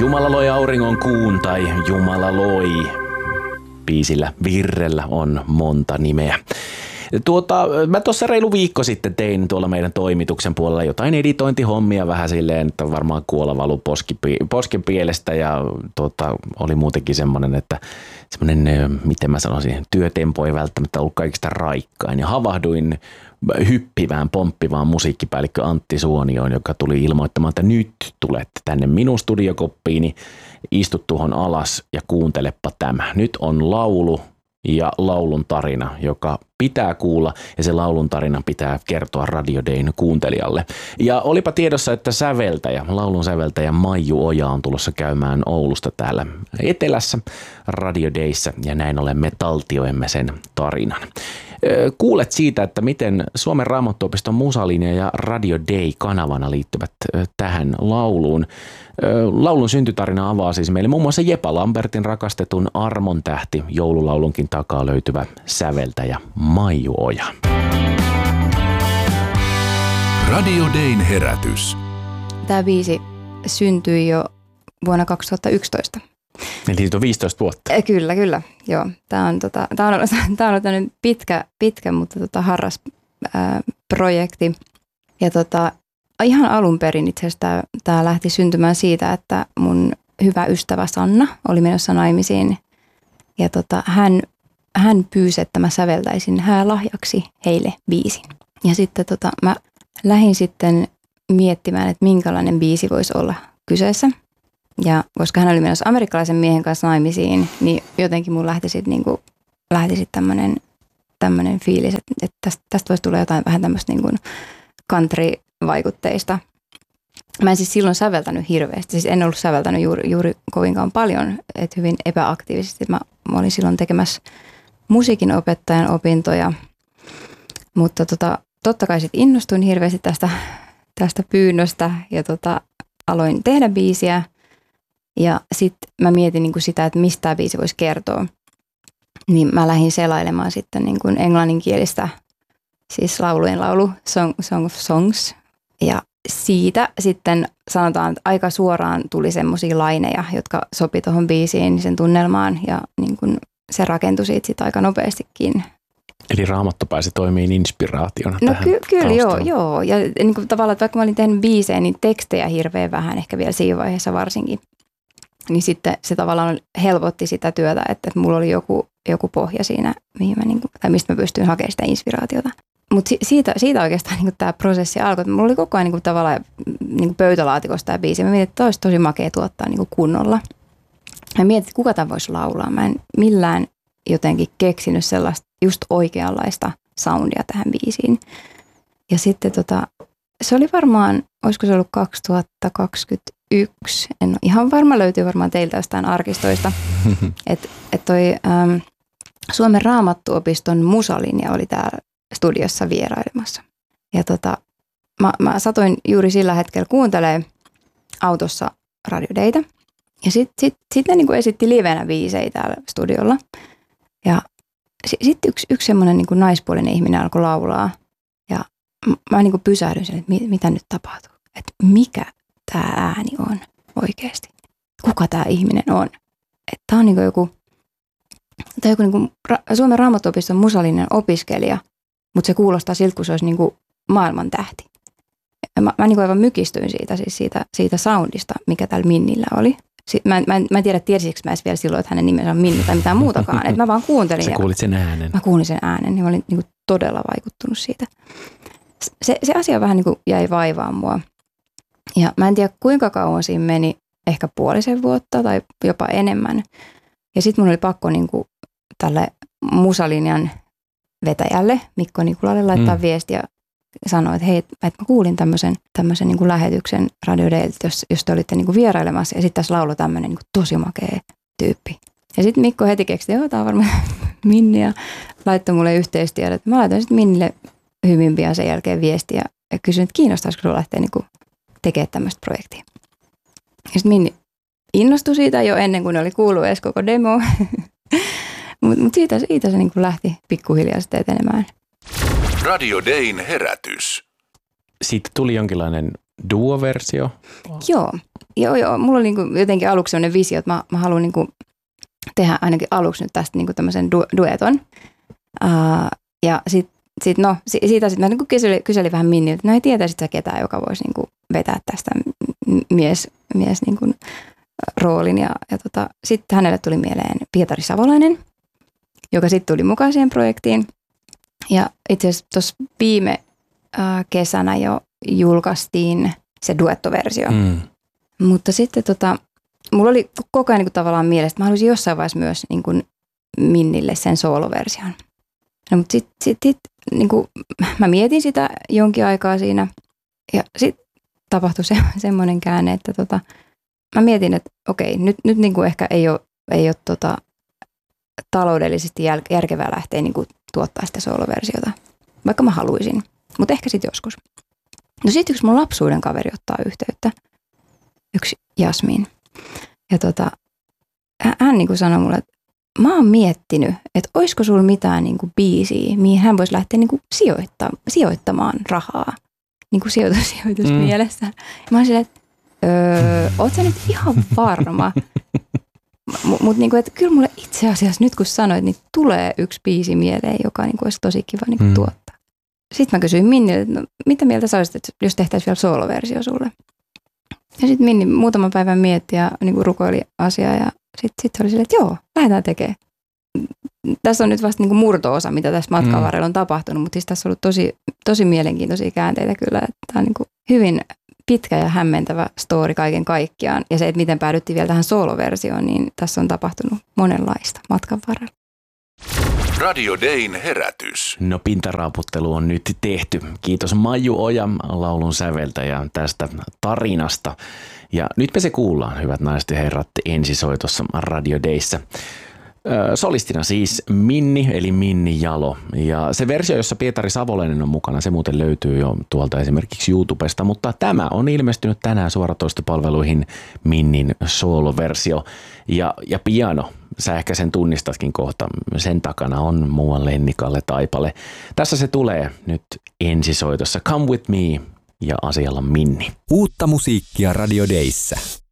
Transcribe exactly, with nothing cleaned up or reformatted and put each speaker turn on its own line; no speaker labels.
Jumala loi auringon kuun tai Jumala loi. Biisillä Virrellä on monta nimeä. Tuota, mä tuossa reilu viikko sitten tein tuolla meidän toimituksen puolella jotain editointihommia vähän silleen, että varmaan kuola valu poskipielestä ja tuota, oli muutenkin semmoinen, että semmoinen, miten mä sanoisin, työtempo ei välttämättä ollut kaikista raikkain ja havahduin hyppivään, pomppivaan musiikkipäällikkö Antti Suonioon, joka tuli ilmoittamaan, että nyt tulette tänne minun studiokoppiini, istu tuohon alas ja kuuntelepa tämä. Nyt on laulu ja laulun tarina, joka pitää kuulla ja se laulun tarina pitää kertoa Radio Dayn kuuntelijalle. Ja olipa tiedossa, että säveltäjä, laulun säveltäjä Maiju Oja on tulossa käymään Oulusta täällä etelässä Radio Dayssä ja näin ollen me taltioimme sen tarinan. Kuulet siitä, että miten Suomen Raamattuopiston Musalinja ja Radio Day kanavana liittyvät tähän lauluun. Laulun syntytarina avaa siis meille muun muassa Jepa Lambertin rakastetun Armon tähti joululaulunkin takaa löytyvä säveltäjä Maiju Oja.
Radio Dayn herätys.
Tämä biisi syntyi jo vuonna kaksituhattayksitoista.
Eli siitä on viisitoista vuotta.
Kyllä, kyllä. Joo. Tämä on, tota, tämä on, tämä on ollut pitkä, pitkä, mutta tota, harras ää, projekti. Ja tota, ihan alun perin itse asiassa tämä, tämä lähti syntymään siitä, että mun hyvä ystävä Sanna oli menossa naimisiin. Ja tota, hän, hän pyysi, että mä säveltäisin häälahjaksi heille biisin. Ja sitten tota, mä lähdin sitten miettimään, että minkälainen biisi voisi olla kyseessä. Ja koska hän oli menossa amerikkalaisen miehen kanssa naimisiin, niin jotenkin mun lähti sitten niinku, lähti sit tämmönen, tämmönen fiilis, että, että tästä, tästä voisi tulla jotain vähän tämmöistä niinku country-vaikutteista. Mä en siis silloin säveltänyt hirveästi, siis en ollut säveltänyt juuri, juuri kovinkaan paljon, että hyvin epäaktiivisesti. Mä, mä olin silloin tekemässä musiikin opettajan opintoja, mutta tota, totta kai sitten innostuin hirveästi tästä, tästä pyynnöstä ja tota, aloin tehdä biisiä. Ja sitten mä mietin niin kuin sitä, että mistä tämä biisi voisi kertoa. Niin mä lähdin selailemaan sitten niin kuin englanninkielistä, siis laulujen laulu, Song, Song of Songs. Ja siitä sitten sanotaan, että aika suoraan tuli semmoisia laineja, jotka sopi tuohon biisiin, sen tunnelmaan. Ja niin kuin se rakentui siitä sit aika nopeastikin.
Eli Raamattu pääsi toimiin inspiraationa
no
tähän
ky- kyllä joo,
taustalla.
joo. Ja niin kuin tavallaan, että vaikka mä olin tehnyt biisejä, niin tekstejä hirveän vähän, ehkä vielä siinä vaiheessa varsinkin. Niin sitten se tavallaan helpotti sitä työtä, että, että mulla oli joku, joku pohja siinä, mihin mä, niin kuin, tai mistä mä pystyin hakemaan sitä inspiraatiota. Mutta si, siitä, siitä oikeastaan niin kuin tämä prosessi alkoi. Mulla oli koko ajan niin kuin, tavallaan niin kuin pöytälaatikossa tämä biisi. Mä mietin, että olisi tosi makea tuottaa niin kuin kunnolla. Mä mietin, että kuka tämän voisi laulaa. Mä en millään jotenkin keksinyt sellaista just oikeanlaista soundia tähän biisiin. Ja sitten tota, se oli varmaan, olisiko se ollut kaksituhattakaksikymmentäyksi, en ole ihan varma, löytyy varmaan teiltä jostain arkistoista, että et toi äm, Suomen Raamattuopiston Musalinja oli täällä studiossa vierailemassa. Ja tota, mä, mä satoin juuri sillä hetkellä kuuntelemaan autossa Radio Daytä. Ja sitten sit, sit ne niinku esitti livenä biisejä täällä studiolla. Ja sitten sit yksi, yksi semmoinen niinku naispuolinen ihminen alkoi laulaa. Ja mä niinku pysähdyin sen, että mit, mitä nyt tapahtuu. Että mikä tämä ääni on oikeasti. Kuka tämä ihminen on. Että tämä on niinku joku, tää joku niinku Suomen Raamattuopiston Musalinjan opiskelija, mutta se kuulostaa siltä, kun se olisi niinku maailman tähti. Mä, mä niinku aivan mykistyin siitä, siis siitä, siitä soundista, mikä täällä Minnillä oli. Mä en, mä, en, mä en tiedä, tiesikö mä edes vielä silloin, että hänen nimensä on Minni tai mitään muutakaan. Et mä vaan kuuntelin.
Sä kuulit sen äänen.
Mä kuulin sen äänen ja mä olin niinku todella vaikuttunut siitä. Se, se asia vähän niinku jäi vaivaan mua. Ja mä en tiedä, kuinka kauan siinä meni, ehkä puolisen vuotta tai jopa enemmän. Ja sitten mun oli pakko niinku tälle Musalinjan vetäjälle, Mikko Nikulalle, laittaa mm. viestiä ja sanoa, että hei, että mä kuulin tämmöisen, tämmöisen niin kuin lähetyksen Radio Dayltä, jos, jos te olitte niin kuin vierailemassa. Ja sitten tässä lauloi tämmöinen niin kuin tosi makea tyyppi. Ja sitten Mikko heti keksi, että joo, tämä on varmaan Minni ja laittoi mulle yhteistiedot. Mä laitoin sitten Minnille hyvin pian sen jälkeen viestiä ja kysyin, että kiinnostaisiko sinua lähteä niin kuin tekemään tämmöistä projektia. Ja sitten Minni innostui siitä jo ennen kuin ne oli kuullut edes koko demo. Mutta mut siitä, siitä se niin kuin lähti pikkuhiljaa sitten etenemään.
Radio Dayn herätys.
Siitä tuli jonkinlainen duo-versio.
Joo, joo, joo, mulla oli niin jotenkin aluksi sellainen visio, että mä, mä haluan niin tehdä ainakin aluksi nyt tästä niin tämmöisen du- dueton. Uh, ja sitten sit, no, siitä sitten mä niin kyselin, kyselin vähän Minniltä, että no ei tietäisit sä ketään, joka voisi niin vetää tästä mies, mies niin kuin roolin. Ja, ja tota, sitten hänelle tuli mieleen Pietari Savolainen, joka sitten tuli mukaan siihen projektiin. Ja itse asiassa tuossa viime äh, kesänä jo julkaistiin se duettoversio. Mm. Mutta sitten tota, mulla oli koko ajan niin kuin tavallaan mielessä, että mä haluaisin jossain vaiheessa myös niin kuin Minnille sen sooloversion. No, mutta sitten sit, sit, niin kuin, mä mietin sitä jonkin aikaa siinä ja sitten tapahtui se, semmoinen käänne, että tota, mä mietin, että okei, nyt, nyt niin kuin ehkä ei ole, ei ole tota, taloudellisesti jäl- järkevää lähteä niin kuin tuottaa sitä sooloversiota, vaikka mä haluaisin, mutta ehkä sitten joskus. No sitten yksi mun lapsuuden kaveri ottaa yhteyttä, yksi Jasmin. Ja tota, hän, hän niin kuin sanoi mulle, että mä oon miettinyt, että olisiko sulla mitään niin kuin biisiä, mihin hän voisi lähteä niin kuin sijoitta- sijoittamaan rahaa, niin kuin sijoitus, sijoitusmielessä. Mm. Mä oon silleen, että öö, oot sä nyt ihan varma? Mutta mut, niinku, kyllä mulle itse asiassa nyt kun sanoit, niin tulee yksi biisi mieleen, joka niinku, olisi tosi kiva niinku, mm. tuottaa. Sitten mä kysyin Minnille, että no, mitä mieltä sä olisit, että jos tehtäisiin vielä sooloversio sulle? Ja sitten Minni muutaman päivän mietti ja niinku, rukoili asiaa ja sitten sit oli silleen, että joo, lähdetään tekemään. Tässä on nyt vasta niinku, murto-osa, mitä tässä matkan mm. varrella on tapahtunut, mutta siis tässä on ollut tosi, tosi mielenkiintoisia käänteitä kyllä. Tämä on niinku, hyvin pitkä ja hämmentävä story kaiken kaikkiaan. Ja se, että miten päädyttiin vielä tähän sooloversioon, niin tässä on tapahtunut monenlaista matkan varrella.
Radio Dayn herätys.
No pintaraaputtelu on nyt tehty. Kiitos Maiju Oja, laulun säveltäjä, tästä tarinasta. Ja nyt me se kuullaan, hyvät naiset ja herrat, ensisoitossa Radio Dayssä. Solistina siis Minni, eli Minni Jalo. Ja se versio, jossa Pietari Savolainen on mukana, se muuten löytyy jo tuolta esimerkiksi YouTubesta, mutta tämä on ilmestynyt tänään suoratoistopalveluihin Minnin sooloversio. Ja, ja piano, sä ehkä sen tunnistatkin kohta, sen takana on muuan Lennikalle Taipale. Tässä se tulee nyt ensisoitossa Come With Me ja asialla Minni.
Uutta musiikkia Radio Dayssä.